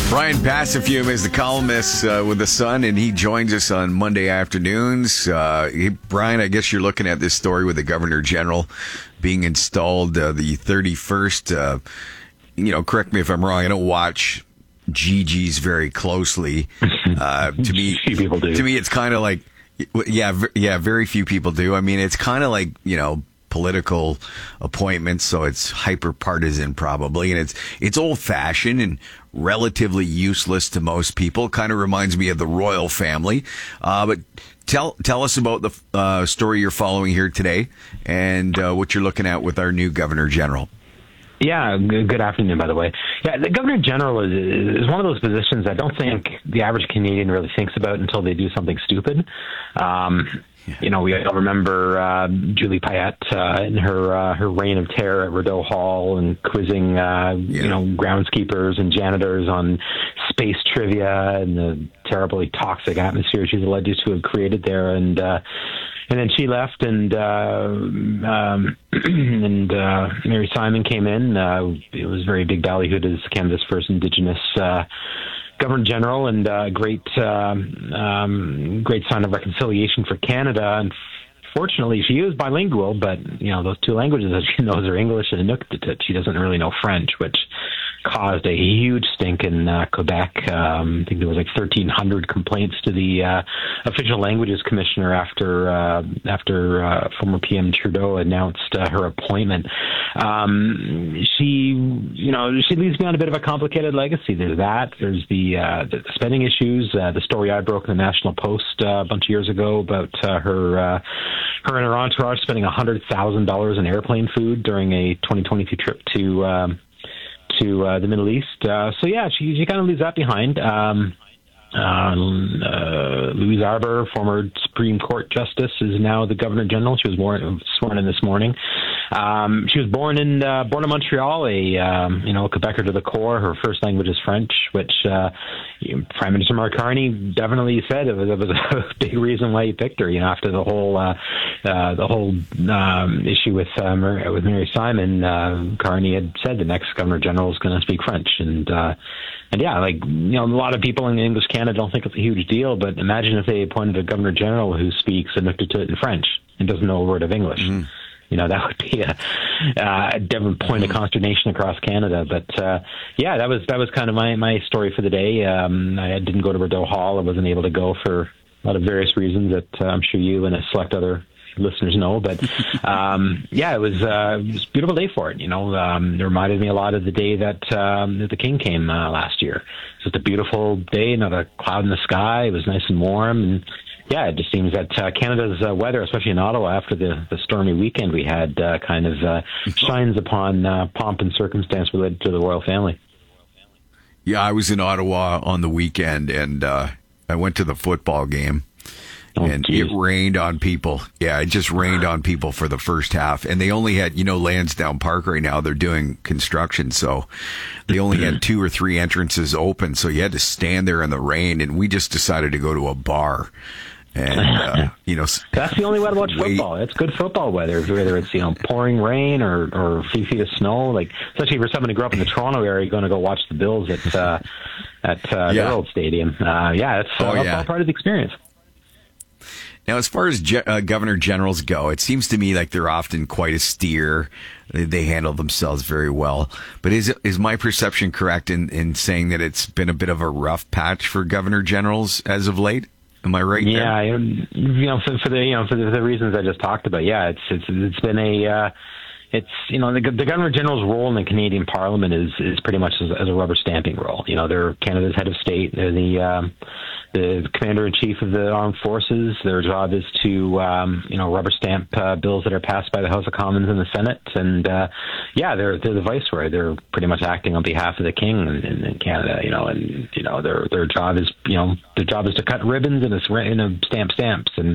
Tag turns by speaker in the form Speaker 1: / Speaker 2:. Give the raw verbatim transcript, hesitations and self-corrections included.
Speaker 1: Brian Passafume is the columnist uh, with The Sun, and he joins us on Monday afternoons. Uh, he, Brian, I guess you're looking at this story with the Governor General being installed uh, the thirty-first. Uh, you know, correct me if I'm wrong. I don't watch G Gs very closely. Uh, to me,
Speaker 2: few people do.
Speaker 1: To me, it's kind of like, yeah, yeah, very few people do. I mean, it's kind of like, you know, political appointments, so it's hyper partisan probably, and it's it's old fashioned and relatively useless to most people. Kind of reminds me of the royal family. Uh, but tell tell us about the uh, story you're following here today, and uh, what you're looking at with our new Governor General.
Speaker 2: Yeah, good afternoon, by the way. Yeah, the Governor General is is one of those positions I don't think the average Canadian really thinks about until they do something stupid. Um, yeah. You know, we all remember uh, Julie Payette uh, in her uh, her reign of terror at Rideau Hall and quizzing, uh, yeah. you know, groundskeepers and janitors on space trivia and the terribly toxic atmosphere she's alleged to have created there. And uh, And then she left, and uh, um, and uh, Mary Simon came in. Uh, it was very big ballyhooed as Canada's first Indigenous uh, Governor General, and uh, great um, um, great sign of reconciliation for Canada. And fortunately, she is bilingual, but you know those two languages that she knows are English and Inuktitut. She doesn't really know French, which caused a huge stink in uh, Quebec. Um, I think there was like thirteen hundred complaints to the uh, official languages commissioner after uh, after uh, former P M Trudeau announced uh, her appointment. Um, she, you know, she leaves me on a bit of a complicated legacy. There's that. There's the, uh, the spending issues. Uh, the story I broke in the National Post uh, a bunch of years ago about uh, her uh, her and her entourage spending one hundred thousand dollars in airplane food during a twenty twenty-two trip to. Um, to uh, the Middle East. Uh, so, yeah, she, she kind of leaves that behind. Um, uh, uh, Louise Arbour, former Supreme Court Justice, is now the Governor General. She was born, sworn in this morning. Um, she was born in uh, born in Montreal, a um, you know Quebecer to the core. Her first language is French, which uh, Prime Minister Mark Carney definitely said it was, it was a big reason why he picked her. You know, after the whole uh, uh, the whole um, issue with uh, Mar- with Mary Simon, uh, Carney had said the next Governor General is going to speak French, and uh, and yeah, like you know, a lot of people in English Canada don't think it's a huge deal, but imagine if they appointed a Governor General who speaks Inuktitut in French and doesn't know a word of English. Mm-hmm. You know, that would be a, uh, a different point of consternation across Canada. But, uh, yeah, that was that was kind of my, my story for the day. Um, I didn't go to Rideau Hall. I wasn't able to go for a lot of various reasons that uh, I'm sure you and a select other listeners know. But, um, yeah, it was, uh, it was a beautiful day for it. You know, um, it reminded me a lot of the day that, um, that the King came uh, last year. It was just a beautiful day, not a cloud in the sky. It was nice and warm, and yeah, it just seems that uh, Canada's uh, weather, especially in Ottawa after the, the stormy weekend we had, uh, kind of uh, shines upon uh, pomp and circumstance related to the royal family.
Speaker 1: Yeah, I was in Ottawa on the weekend, and uh, I went to the football game, oh, and geez. It rained on people. Yeah, it just rained on people for the first half, and they only had, you know, Lansdowne Park right now, they're doing construction, so they only had two or three entrances open, so you had to stand there in the rain, and we just decided to go to a bar. And, uh, you know,
Speaker 2: that's the only way to watch wait. football. It's good football weather, whether it's, you know, pouring rain or, or a few feet of snow. Like, especially for someone who grew up in the Toronto area, going to go watch the Bills at, uh, at, uh, yeah. the old stadium. Uh, yeah, it's, uh, oh, yeah. all part of the experience.
Speaker 1: Now, as far as ge- uh, Governor Generals go, it seems to me like they're often quite austere. They, they handle themselves very well. But is is my perception correct in, in saying that it's been a bit of a rough patch for Governor Generals as of late? Am I right?
Speaker 2: Yeah,
Speaker 1: there?
Speaker 2: you know, for, for the you know for the, the reasons I just talked about. Yeah, it's it's it's been a uh, it's you know the, the Governor General's role in the Canadian Parliament is is pretty much as, as a rubber stamping role. You know, they're Canada's head of state. They're the um, the commander in chief of the armed forces. Their job is to um, you know rubber stamp uh, bills that are passed by the House of Commons and the Senate. And uh, yeah, they're they're the viceroy. They're pretty much acting on behalf of the king in, in, in Canada. You know, and you know their their job is you know their job is to cut ribbons and, and stamp stamps and